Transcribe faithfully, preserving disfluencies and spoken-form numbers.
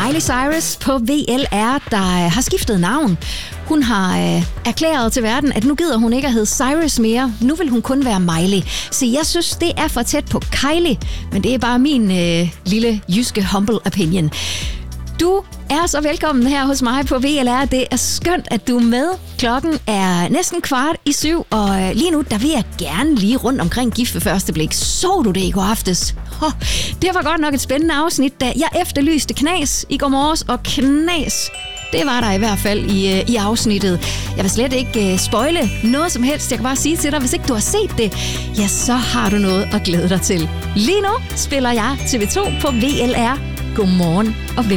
Miley Cyrus på V L R, der har skiftet navn. Hun har øh, erklæret til verden, at nu gider hun ikke at hedde Cyrus mere. Nu vil hun kun være Miley. Så jeg synes, det er for tæt på Kylie, men det er bare min øh, lille jyske humble opinion. Du er så velkommen her hos mig på V L R. Det er skønt, at du er med. Klokken er næsten kvart i syv, og lige nu, der vil jeg gerne lige rundt omkring Gift ved første blik. Så du det i går aftes? Oh, det var godt nok et spændende afsnit, da jeg efterlyste knas i går morges, og knas, det var der i hvert fald i, i afsnittet. Jeg vil slet ikke uh, spoile noget som helst. Jeg kan bare sige til dig, hvis ikke du har set det, ja, så har du noget at glæde dig til. Lige nu spiller jeg T V to på V L R. Godmorgen og velkommen.